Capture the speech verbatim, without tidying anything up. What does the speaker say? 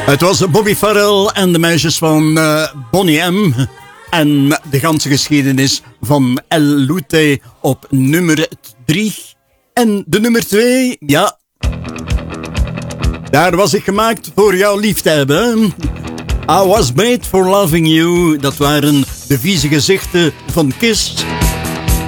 Het was Bobby Farrell en de meisjes van uh, Bonnie M. En de ganse geschiedenis van El Lute op nummer drie. En de nummer twee, ja. Daar was ik gemaakt voor jou lief te hebben. I was made for loving you. Dat waren de vieze gezichten van Kiss.